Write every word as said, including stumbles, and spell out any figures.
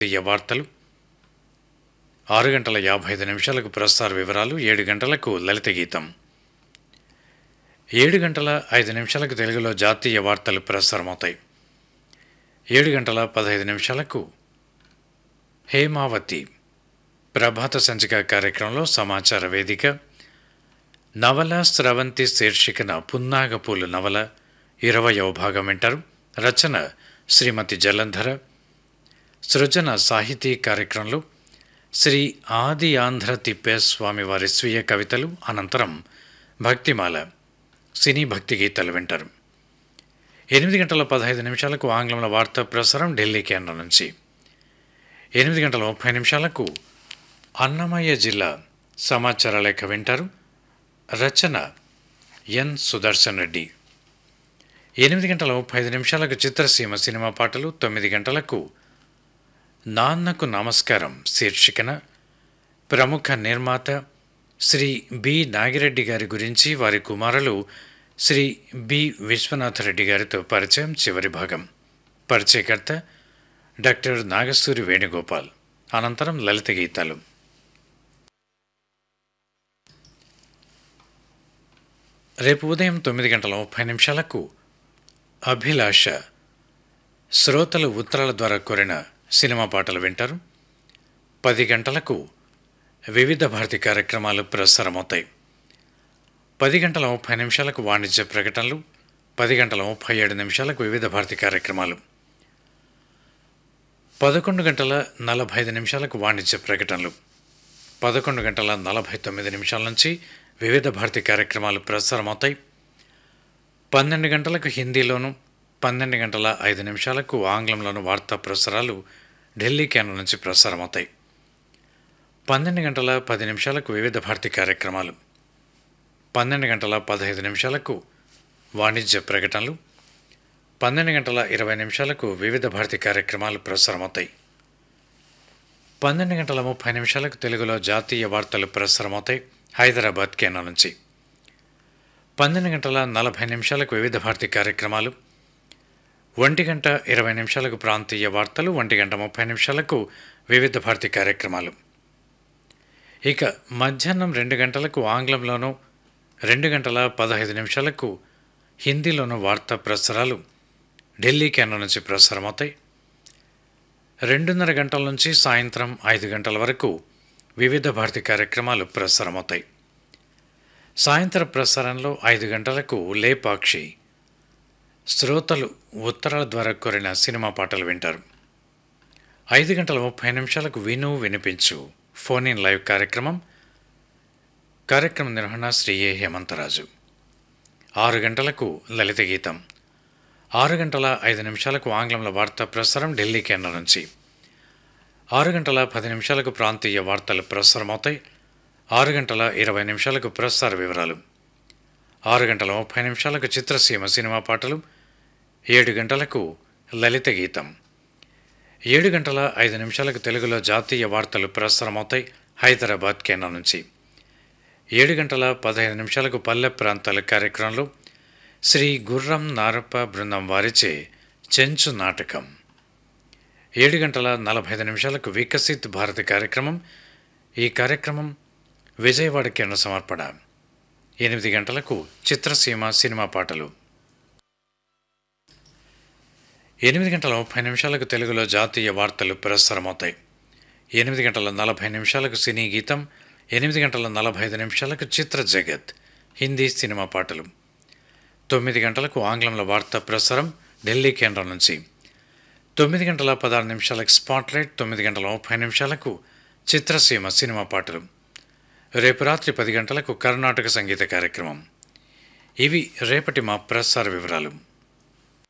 జాతీయ వార్తలు, ఆరు గంటల యాభై ఐదు నిమిషాలకు ప్రసార వివరాలు, ఏడు గంటలకు లలిత గీతం, ఏడు గంటల ఐదు నిమిషాలకు తెలుగులో జాతీయ వార్తలు ప్రసారమవుతాయి. ఏడు గంటల పదహైదు నిమిషాలకు హేమావతి ప్రభాత సంచిక కార్యక్రమంలో సమాచార వేదిక, నవల స్రవంతి శీర్షికన పున్నాగపూలు నవల ఇరవయవ భాగం వింటారు. రచన శ్రీమతి జలంధర. సృజన సాహితీ కార్యక్రమంలో శ్రీ ఆది ఆంధ్ర తిప్పేస్వామి వారి స్వీయ కవితలు, అనంతరం భక్తిమాల సినీ భక్తి గీతాలు వింటారు. ఎనిమిది గంటల పదహైదు నిమిషాలకు ఆంగ్లంలో వార్తా ప్రసారం ఢిల్లీ కేంద్రం నుంచి. ఎనిమిది గంటల ముప్పై నిమిషాలకు అన్నమయ్య జిల్లా సమాచార లేఖ వింటారు. రచన ఎన్ సుదర్శన్ రెడ్డి. ఎనిమిది గంటల ముప్పై ఐదు నిమిషాలకు చిత్రసీమ సినిమా పాటలు. తొమ్మిది గంటలకు నాన్నకు నమస్కారం శీర్షికన ప్రముఖ నిర్మాత శ్రీ బి నాగిరెడ్డి గారి గురించి వారి కుమారులు శ్రీ బి విశ్వనాథరెడ్డి గారితో పరిచయం చివరి భాగం. పరిచయకర్త డాక్టర్ నాగసూరి వేణుగోపాల్. అనంతరం లలిత గీతాలు. రేపు ఉదయం తొమ్మిది గంటల ముప్పై నిమిషాలకు అభిలాష శ్రోతలు ఉత్తరాల ద్వారా కోరిన సినిమా పాటలు వింటారు. పది గంటలకు వివిధ భారతి కార్యక్రమాలు ప్రసారమవుతాయి. పది గంటల ముప్పై నిమిషాలకు వాణిజ్య ప్రకటనలు. పది గంటల ముప్పై ఏడు నిమిషాలకు వివిధ భారతి కార్యక్రమాలు. పదకొండు గంటల నలభై ఐదు నిమిషాలకు వాణిజ్య ప్రకటనలు. పదకొండు గంటల నలభై తొమ్మిది నిమిషాల నుంచి వివిధ భారతి కార్యక్రమాలు ప్రసారమవుతాయి. పన్నెండు గంటలకు హిందీలోను, పన్నెండు గంటల ఐదు నిమిషాలకు ఆంగ్లంలోను వార్తా ప్రసారాలు ఢిల్లీ కేంద్రం నుంచి ప్రసారమవుతాయి. పన్నెండు గంటల పది నిమిషాలకు వివిధ భారతి కార్యక్రమాలు. పన్నెండు గంటల పదహైదు నిమిషాలకు వాణిజ్య ప్రకటనలు. పన్నెండు గంటల ఇరవై నిమిషాలకు వివిధ భారతి కార్యక్రమాలు ప్రసారమవుతాయి. పన్నెండు గంటల ముప్పై నిమిషాలకు తెలుగులో జాతీయ వార్తలు ప్రసారమవుతాయి హైదరాబాద్ కేంద్రం నుంచి. పన్నెండు గంటల నలభై నిమిషాలకు వివిధ భారతి కార్యక్రమాలు. ఒంటి గంట ఇరవై నిమిషాలకు ప్రాంతీయ వార్తలు. ఒంటి గంట ముప్పై నిమిషాలకు వివిధ భారతి కార్యక్రమాలు. ఇక మధ్యాహ్నం రెండు గంటలకు ఆంగ్లంలోనూ, రెండు గంటల పదహైదు నిమిషాలకు హిందీలోనూ వార్తా ప్రసారాలు ఢిల్లీ కేంద్రం నుంచి ప్రసారమవుతాయి. రెండున్నర గంటల నుంచి సాయంత్రం ఐదు గంటల వరకు వివిధ భారతి కార్యక్రమాలు ప్రసారమవుతాయి. సాయంత్రం ప్రసారంలో ఐదు గంటలకు లేపాక్షి శ్రోతలు ఉత్తరాల ద్వారా కోరిన సినిమా పాటలు వింటారు. ఐదు గంటల ముప్పై నిమిషాలకు విను వినిపించు ఫోన్ ఇన్ లైవ్ కార్యక్రమం. కార్యక్రమ నిర్వహణ శ్రీ ఏ హేమంతరాజు. ఆరు గంటలకు లలిత గీతం. ఆరు గంటల ఐదు నిమిషాలకు ఆంగ్లంలో వార్తా ప్రసారం ఢిల్లీ కేంద్రం నుంచి. ఆరు గంటల పది నిమిషాలకు ప్రాంతీయ వార్తలు ప్రసారమవుతాయి. ఆరు గంటల ఇరవై నిమిషాలకు ప్రసార వివరాలు. ఆరు గంటల ముప్పై నిమిషాలకు చిత్రసీమ సినిమా పాటలు. ఏడు గంటలకు లలిత గీతం. ఏడు గంటల ఐదు నిమిషాలకు తెలుగులో జాతీయ వార్తలు ప్రసారమవుతాయి హైదరాబాద్ కేంద్రం నుంచి. ఏడు గంటల పదహైదు నిమిషాలకు పల్లె ప్రాంతాల కార్యక్రమంలో శ్రీ గుర్రం నారప్ప బృందం వారిచే చెంచు నాటకం. ఏడు గంటల నలభై ఐదు నిమిషాలకు వికసిత్ భారతి కార్యక్రమం. ఈ కార్యక్రమం విజయవాడ కేంద్ర సమర్పణ. ఎనిమిది గంటలకు చిత్రసీమ సినిమా పాటలు. ఎనిమిది గంటల ముప్పై నిమిషాలకు తెలుగులో జాతీయ వార్తలు ప్రసారమవుతాయి. ఎనిమిది గంటల నలభై నిమిషాలకు సినీ గీతం. ఎనిమిది గంటల నలభై ఐదు నిమిషాలకు చిత్ర జగత్ హిందీ సినిమా పాటలు. తొమ్మిది గంటలకు ఆంగ్లంలో వార్తా ప్రసారం ఢిల్లీ కేంద్రం నుంచి. తొమ్మిది గంటల పదహారు నిమిషాలకు స్పాట్లైట్. తొమ్మిది గంటల ముప్పై నిమిషాలకు చిత్రసీమ సినిమా పాటలు. రేపు రాత్రి పది గంటలకు కర్ణాటక సంగీత కార్యక్రమం. ఇవి రేపటి మా ప్రసార వివరాలు.